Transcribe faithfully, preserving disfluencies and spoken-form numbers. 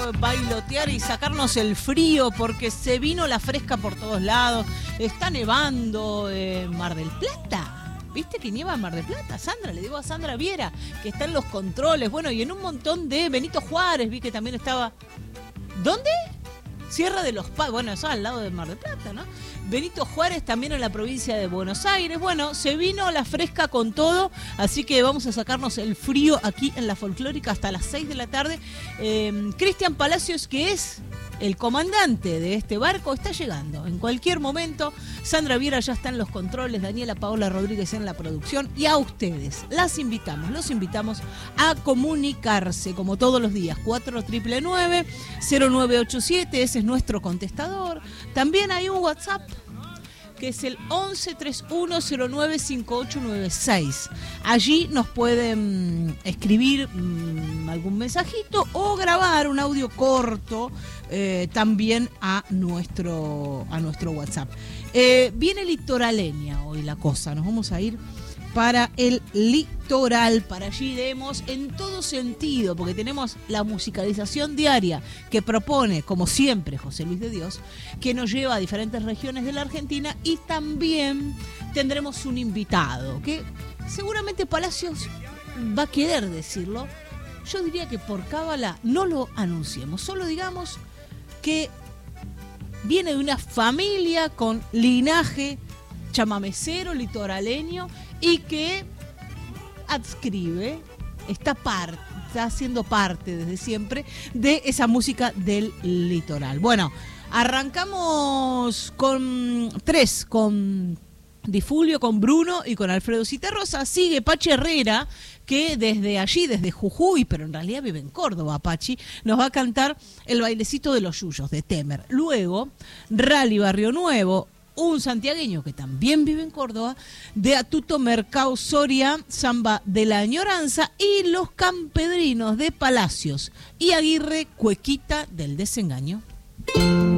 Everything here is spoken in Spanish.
bailotear y sacarnos el frío porque se vino la fresca por todos lados. Está nevando en Mar del Plata. ¿Viste que nieva en Mar del Plata? Sandra, le digo a Sandra Viera, que está en los controles. Bueno, y en un montón de Benito Juárez, vi que también estaba... ¿Dónde? Sierra de los Padres, bueno, eso al lado de Mar del Plata, ¿no? Benito Juárez también en la provincia de Buenos Aires. Bueno, se vino la fresca con todo, así que vamos a sacarnos el frío aquí en la Folclórica hasta las seis de la tarde. Eh, Cristian Palacios, que es el comandante de este barco, está llegando en cualquier momento. Sandra Viera ya está en los controles, Daniela Paola Rodríguez en la producción, y a ustedes las invitamos, los invitamos a comunicarse como todos los días, cuatro nueve nueve, cero nueve ocho siete, ese es nuestro contestador. También hay un WhatsApp que es el once treinta y uno cero nueve cincuenta y ocho noventa y seis. Allí nos pueden escribir mmm, algún mensajito o grabar un audio corto eh, también a nuestro, a nuestro WhatsApp. Eh, viene litoraleña hoy la cosa, nos vamos a ir para el litoral, para allí iremos en todo sentido, porque tenemos la musicalización diaria que propone, como siempre, José Luis de Dios, que nos lleva a diferentes regiones de la Argentina, y también tendremos un invitado, que seguramente Palacios va a querer decirlo. Yo diría que por cábala no lo anunciemos, solo digamos que viene de una familia con linaje chamamecero, litoraleño, y que adscribe, está, par, está haciendo parte desde siempre de esa música del litoral. Bueno, arrancamos con tres, con Di Fulvio, con Bruno y con Alfredo Citarrosa. Sigue Pachi Herrera, que desde allí, desde Jujuy, pero en realidad vive en Córdoba, Pachi, nos va a cantar El bailecito de los yuyos, de Temer. Luego, Rally Barrio Nuevo, un santiagueño que también vive en Córdoba, de Atuto Mercado Soria, Samba de la Añoranza, y Los Campedrinos de Palacios y Aguirre, Cuequita del Desengaño.